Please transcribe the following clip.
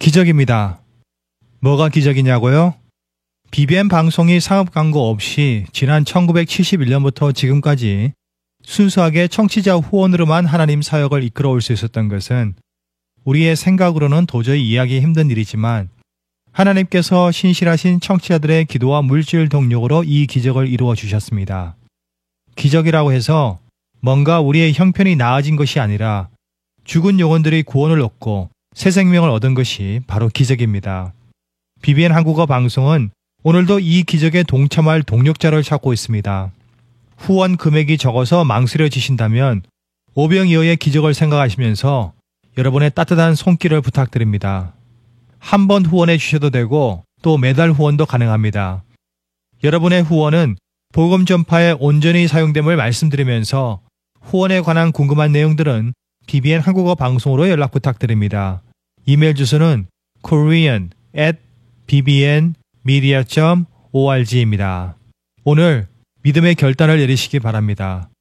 기적입니다. 뭐가 기적이냐고요? BBN 방송이 상업 광고 없이 지난 1971년부터 지금까지 순수하게 청취자 후원으로만 하나님 사역을 이끌어올 수 있었던 것은 우리의 생각으로는 도저히 이해하기 힘든 일이지만 하나님께서 신실하신 청취자들의 기도와 물질 동력으로 이 기적을 이루어 주셨습니다. 기적이라고 해서 뭔가 우리의 형편이 나아진 것이 아니라 죽은 영혼들이 구원을 얻고 새 생명을 얻은 것이 바로 기적입니다. BBN 한국어 방송은 오늘도 이 기적에 동참할 동력자를 찾고 있습니다. 후원 금액이 적어서 망설여지신다면 오병이어의 기적을 생각하시면서 여러분의 따뜻한 손길을 부탁드립니다. 한 번 후원해 주셔도 되고 또 매달 후원도 가능합니다. 여러분의 후원은 복음 전파에 온전히 사용됨을 말씀드리면서 후원에 관한 궁금한 내용들은 BBN 한국어 방송으로 연락 부탁드립니다. 이메일 주소는 korean@bbnmedia.org입니다. 오늘 믿음의 결단을 내리시기 바랍니다.